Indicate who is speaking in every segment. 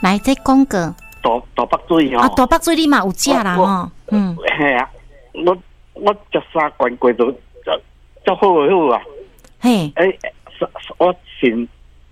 Speaker 1: 来这讲过。
Speaker 2: 大北水吼。
Speaker 1: 啊，大北水你嘛有食啦吼。
Speaker 2: 嘿啊，我食3罐过就好啊。
Speaker 1: 嘿。
Speaker 2: 我先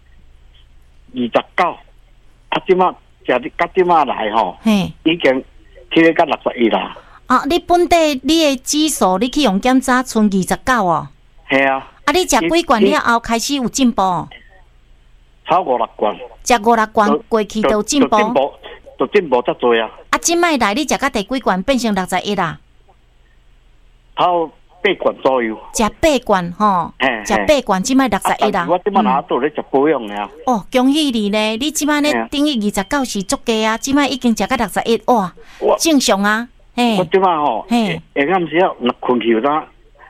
Speaker 2: 29，即马食到即马来吼，已經起到到61啦。
Speaker 1: 啊，你本地你的指數你去用檢查剩29哦。
Speaker 2: 係啊。
Speaker 1: 啊，你食幾罐了後開始有進步？
Speaker 2: 超5-6罐。
Speaker 1: 食5-6罐過去就有進步。
Speaker 2: 就進步得多啊。
Speaker 1: 啊，即擺來你食到第幾罐變成61啦？
Speaker 2: 頭8罐左右。
Speaker 1: 食8罐吼，食8罐即擺61啦。
Speaker 2: 我即擺拿到咧食保養嘅。
Speaker 1: 哦，恭喜你呢！你即擺咧等於29是足價啊，即擺已經食到61，哇，正常啊。
Speaker 2: 我即擺吼，下暗時啊，若困去呾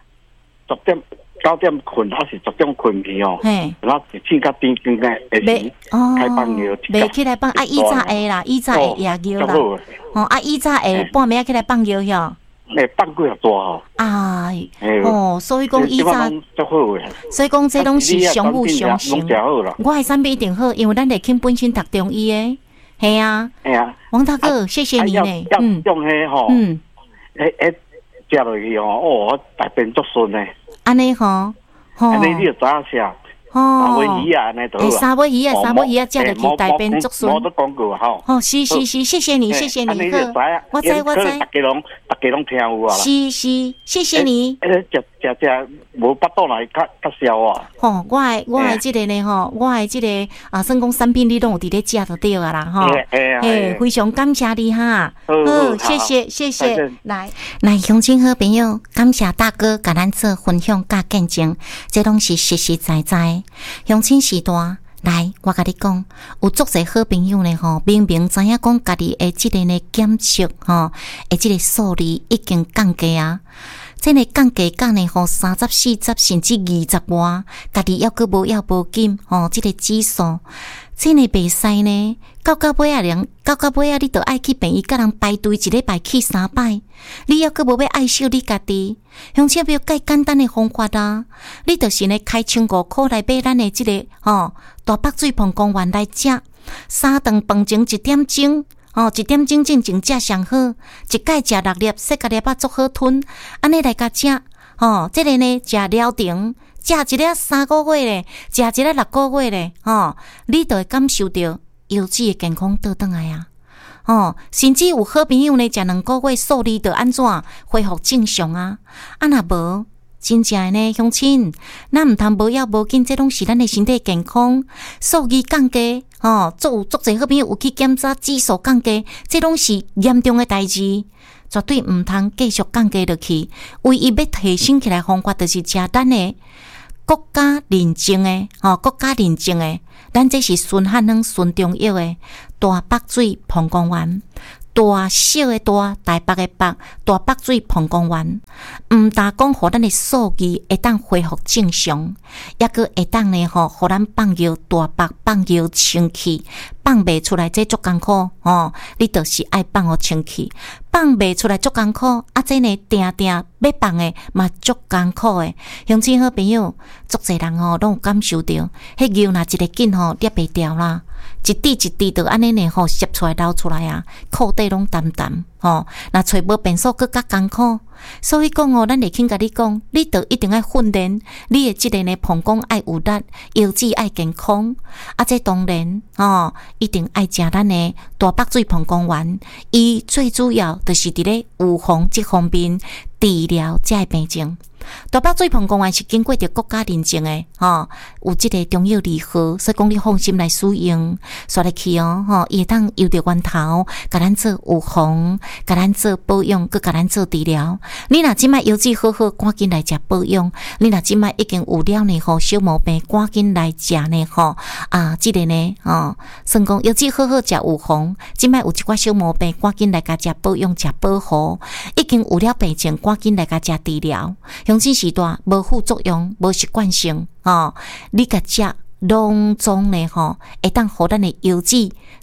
Speaker 2: 10點9點困，還是10點困去哦。然後天較天光嘅，會開放藥。
Speaker 1: 未起來放啊，以早下啦，以早下夜尿啦。哦，啊，以早下半暝起來放藥喲。
Speaker 2: 放幾下大吼。
Speaker 1: 哎，哦，所以講以早，所以講這攏是相輔相成。我嘅產品一定好，因為咱嚟傾本身讀中醫嘅，係啊。係啊。王大哥，謝謝你呢。
Speaker 2: 用迄吼，食落去吼，我大便足順呢。
Speaker 1: 安尼吼，
Speaker 2: 安尼你就知影食。三尾魚啊，安尼都好。
Speaker 1: 三尾魚啊，食落去大便足順。
Speaker 2: 我都講過吼。
Speaker 1: 哦，是，謝謝你，謝謝你。我知。
Speaker 2: 大家攏聽有啊。
Speaker 1: 是，謝謝你。
Speaker 2: 食無巴肚來較消啊。吼，
Speaker 1: 我的這個呢吼，我的這個算講產品你攏有佇咧食就對啊啦吼。非常感謝你哈。好，謝謝。來，鄉親好朋友，感謝大哥甲咱做分享甲見證，這攏是實實在在。鄉親時代。來，我甲你講，有足儕好朋友呢吼，明明知影講家己的即個呢檢測吼，的即個數字已經降低啊，即個降低降呢吼30、40甚至20外，家己抑閣無要無緊吼，即個指數，即個袂使呢，到尾啊，你著愛去病院，甲人排隊一禮拜去3擺，你抑閣無要愛惜你家己。鄉親朋友，介簡單的方法啊，你就是呢開1500來買咱的即個吼大北水膀胱丸來食，3頓飯前1點鐘，1點鐘進前食上好，一擺食6粒，細個粒仔足好吞，安尼來甲食，即個呢食療程，食一粒3個月咧，食一粒6個月咧，你就會感受到腰子的健康倒轉來啊。甚至有好朋友呢，食2個月數字就安怎恢復正常啊？啊若無，真正的呢，鄉親，咱毋通無要無緊，這攏是咱的身體健康。數字降低，足儕好朋友有去檢查指數降低，這攏是嚴重的代誌，絕對毋通繼續降低落去。唯一要提升起來方法，就是食咱的國家認證的，咱這是純漢方、純中藥的大北水膀胱丸，大小的大，台北的北，大北水膀胱丸，毋但講互咱的數字會當恢復正常，抑閣會當呢吼，互咱放尿大北，放尿清氣，放袂出來這足艱苦吼，你就是愛放互清氣，放袂出來足艱苦，啊這呢定要放的嘛足艱苦的，鄉親好朋友，足儕人吼攏有感受到，迄尿若一個緊吼捏袂掉啦。一滴一滴就安尼呢吼，攝出來流出來啊，褲底攏淡淡吼，若找無便所更較艱苦。所以講吼，咱會肯甲你講，你著一定愛訓練，你的即個呢膀胱愛有力，腰子愛健康。啊，這當然一定愛食咱的大北水膀胱丸，伊最主要就是佇咧預防這方面治療這個病症。大北水膀胱丸是經過着國家認證的，有這個中藥字號，所以講你放心來使用，刷入去伊會當由着源頭，甲咱做預防，甲咱做保養，佮甲咱做治療。你若即擺腰子好好，趕緊來食保養；你若即擺已經有了呢小毛病，趕緊來食呢即個呢算講腰子好好食預防，即擺有一寡小毛病，趕緊來甲食保養，食保護；已經有了病症，趕緊來甲食治療。鄉親時代無副作用，無習慣性你甲食攏總呢會當互咱的腰子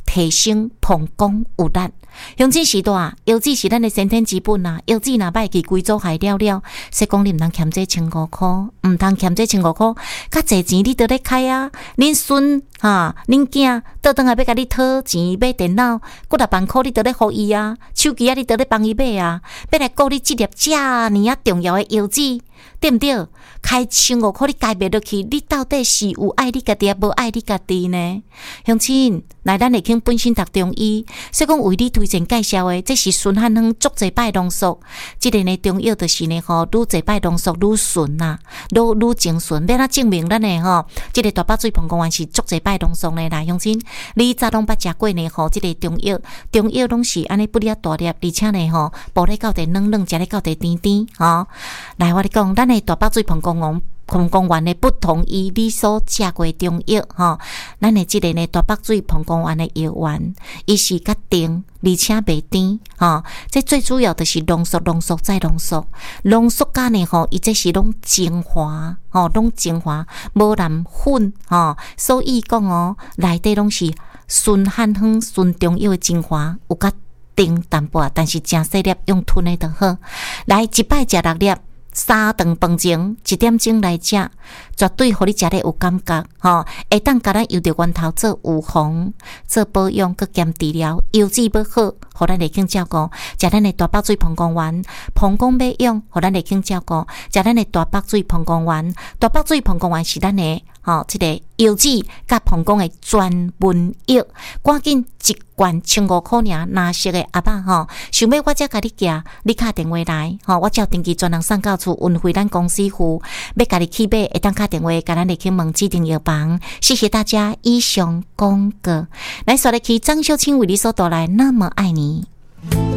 Speaker 1: 提升膀胱有力。雄性时代，药剂是咱的先天之本啊，药剂若歹去规组害了了，说讲你毋通欠这1500块，毋通欠这1500块，较侪钱你倒咧开啊，恁孙恁囝倒转来要甲你讨钱买电脑，几十万块你倒咧互伊啊，手机你倒咧帮伊买啊，要来顾你这粒遮尔重要的药剂。对毋对？开1500块你家袂落去，你到底是有爱你家己，也无爱你家己呢？乡亲，来咱会肯本身读中医，所以讲为你推荐介绍的，这是顺汉方足侪摆浓缩。这个呢中药就是呢愈侪摆浓缩愈顺呐，愈精顺。要哪证明咱呢这个大把水膀胱丸是足侪摆浓缩呢啦，乡亲，你早拢捌食过呢这个中药拢是安尼不哩大粒，而且呢剥咧到地软软，食咧到地甜甜来，我咧讲。咱的大把水膀胱丸的不同于你所食过中药咱的这个呢大把水膀胱丸的药丸，伊是较甜，而且袂甜这最主要的是浓缩再浓缩加呢伊这是拢精华拢精华，无染粉所以讲内底拢是纯汉方纯中药的精华，有较甜淡薄，但是真细粒，用吞的就好。来一摆食6粒。3顿饭前1点钟来食，绝对互你食咧有感觉会当甲咱由着源头做预防、做保养、佮兼治疗，药剂要好，互咱会肯照顾。食咱的大把水膀胱丸，膀胱要用，互咱会肯照顾。食咱的大把水膀胱丸，大把水膀胱丸是咱的这个药剂甲膀胱的专门药，赶紧一罐1500块尔，拿色的阿爸想要我才甲你寄，你打电话来我照定期专人送到厝，运回咱公司付，要甲你去买，会当打电话甲咱来去问指定药房。谢谢大家，以上公告。来，刷来去张秀清为你所带来那么爱你。